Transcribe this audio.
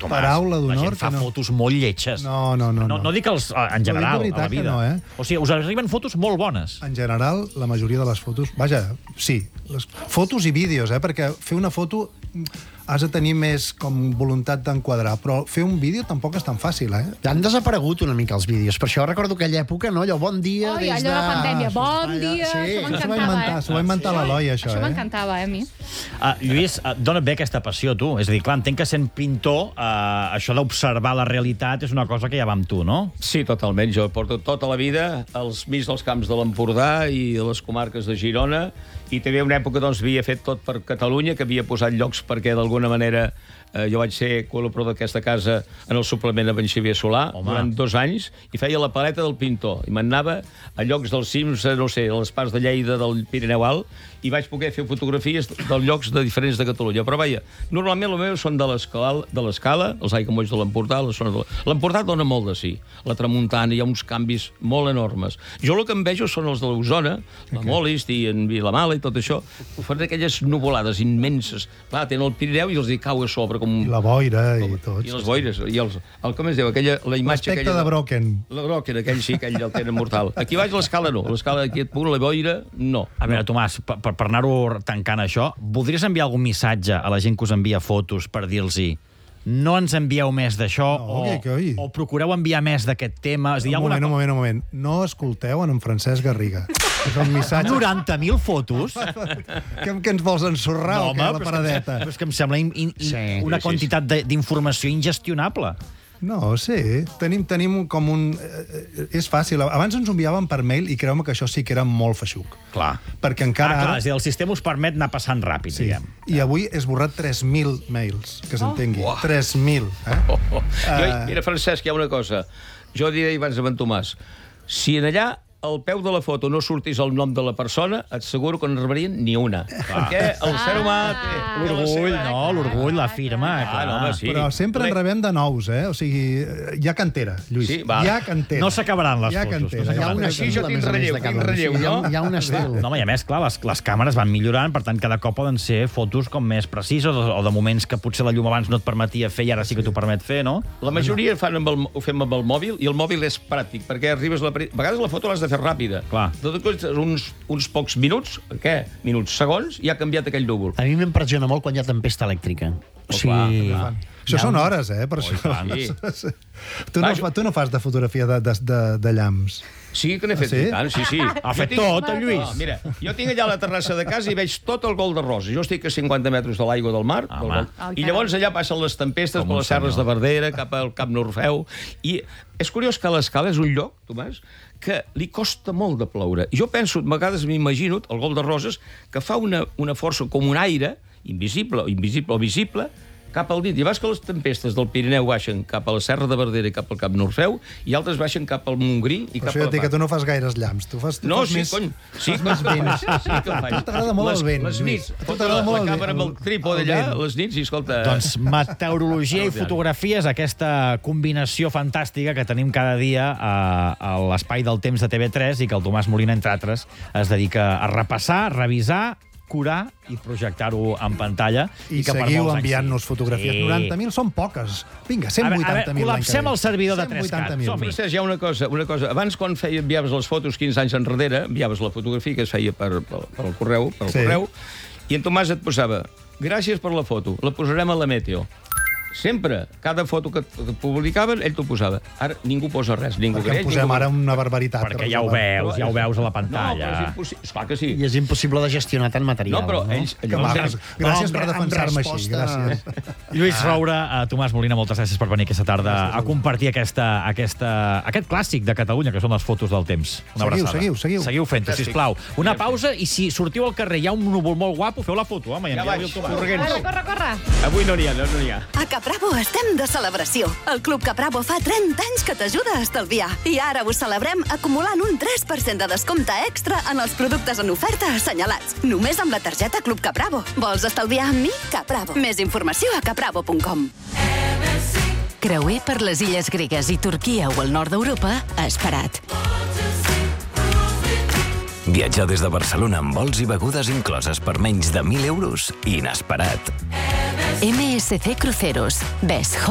paraula d'honor... La gent fa fotos molt lletges. No. No dic en general, a la vida. O sigui, us arriben fotos molt bones. En general, la majoria de les fotos... Vaja, sí, les fotos i vídeos, perquè fer una foto has de tenir més com voluntat d'enquadrar, però fer un vídeo tampoc és tan fàcil, Han desaparegut una mica els vídeos, per això recordo aquella època, no? Allò, bon dia... Oi, allò de la pandèmia, bon dia... Sí, això s'ho va inventar l'Eloi, això. Això m'encantava, a mi. Lluís, d'on et ve aquesta passió, tu? És a dir, clar, entenc que sent pintor, això d'observar la realitat és una cosa que ja va amb tu, no? Sí, totalment. Jo porto tota la vida als mig dels camps de l'Empordà i de les comarques de Girona, i també una època doncs havia fet tot per Catalunya, que havia posat llocs perquè d'alguna manera jo vaig ser col·laborador d'aquesta casa en el suplement de Ben Xavier Solà durant 2 anys, i feia la paleta del pintor, i m'anava a llocs dels cims, no sé, a les parts de Lleida, del Pirineu Alt, i vaig poder fer fotografies dels llocs de diferents de Catalunya. Però vaja, normalment el meu són de l'Escala, els aiguamolls de l'Empordà, l'Empordà dona molt de sí. La tramuntana, hi ha uns canvis molt enormes. Jo el que em vejo són els de l'Osona, la Molist i en Vilamala i tot això, fan aquelles nuvolades immenses. Clar, tenen el Pirineu i els hi cau a sobre. I la boira i tot. I les boires. I com es diu? La imatge... L'aspecte de Brocken. La Brocken, aquell sí, aquell el tenen mortal. Aquí baix l'Escala no. L'Escala d'aquí et punt, la boira, no. A veure, Tomàs, per anar-ho tancant això, voldries enviar algun missatge a la gent que us envia fotos per dir-los no ens envieu més d'això, o procureu enviar més d'aquest tema? Un moment. No escolteu en Francesc Garriga. És el missatge... 90.000 fotos? Que ens vols ensorrar o què, la paradeta? Però és que em sembla una quantitat d'informació ingestionable. No, sí. Tenim com un... És fàcil. Abans ens enviaven per mail i creu-me que això sí que era molt feixuc. Clar. Perquè encara... Clar, el sistema us permet anar passant ràpid, diguem. I avui he esborrat 3.000 mails, que s'entengui. 3.000. Mira, Francesc, hi ha una cosa. Jo diré abans amb en Tomàs. Si en allà al peu de la foto no sortís el nom de la persona, et asseguro que no en rebrien ni una. Perquè el ser humà té... L'orgull, no? L'orgull, la firma. Però sempre en rebem de nous, O sigui, hi ha cantera, Lluís. Hi ha cantera. No s'acabaran les fotos. Hi ha un estil, tinc relleu, no? Hi ha un estil. No, i a més, clar, les càmeres van millorant, per tant, cada cop poden ser fotos com més precises o de moments que potser la llum abans no et permetia fer i ara sí que t'ho permet fer, no? La majoria ho fem amb el mòbil, i el mòbil és pràctic, perquè arribes... A vegades la foto l'has de fer ràpida. Clar. Uns pocs minuts, segons, i ha canviat aquell núvol. A mi m'impressiona molt quan hi ha tempesta elèctrica. O sigui... Això són hores, per això. Tu no fas de fotografia de llamps. Sí que n'he fet tant, sí. Ha fet tot, el Lluís. Mira, jo tinc allà a la terrassa de casa i veig tot el Gol de Roses. Jo estic a 50 metres de l'aigua del mar, i llavors allà passen les tempestes per les serres de Verdera, cap al Camp Norfeu, i és curiós que l'Escala és un lloc, Tomàs, que li costa molt de ploure. I jo penso, a vegades m'imagino, el Gol de Roses, que fa una força com un aire, invisible o visible, cap al dit. I vas que les tempestes del Pirineu baixen cap a la Serra de Verdera i cap al Camp Norfeu, i altres baixen cap al Montgrí i cap a la Part. Que tu no fas gaires llamps. No, sí, cony. Sí que faig. T'agrada molt el vent. Les nits. La càmera amb el trípode allà, les nits, i escolta... Doncs meteorologia i fotografies, aquesta combinació fantàstica que tenim cada dia a l'Espai del Temps de TV3 i que el Tomàs Molina, entre altres, es dedica a repassar, revisar, curar i projectar-ho en pantalla. I seguiu enviant-nos fotografies. 90.000 són poques. Vinga, 180.000. Col·lapsem el servidor de 3CAT. Hi ha una cosa. Abans, quan enviaves les fotos 15 anys enrere, enviaves la fotografia que es feia pel correu, i en Tomàs et posava: gràcies per la foto, la posarem a la Meteo. Sempre, cada foto que publicaven, ell t'ho posava. Ara ningú posa res, ningú. Perquè posem ara una barbaritat. Perquè ja ho veus a la pantalla. No, però és impossible. Esclar que sí. I és impossible de gestionar tant material. No, però ells... Gràcies per defensar-me així. Gràcies. Lluís Roura, Tomàs Molina, moltes gràcies per venir aquesta tarda a compartir aquest clàssic de Catalunya, que són les fotos del temps. Una abraçada. Seguiu fent-ho, sisplau. Una pausa, i si sortiu al carrer hi ha un núvol molt guapo, feu la foto, home. Ja vaig, corre. Avui no n'hi ha, no n'hi ha. Capravo estem de celebració. El Club Capravo fa 30 anys que t'ajuda a estalviar. I ara ho celebrem acumulant un 3% de descompte extra en els productes en oferta assenyalats. Només amb la targeta Club Capravo. Vols estalviar amb mi? Capravo. Més informació a capravo.com. Creuer per les illes gregues i Turquia o el nord d'Europa, esperat. Viatjar des de Barcelona amb vols i begudes incloses per menys de 1.000 euros, inesperat. MSC Cruceros. Ves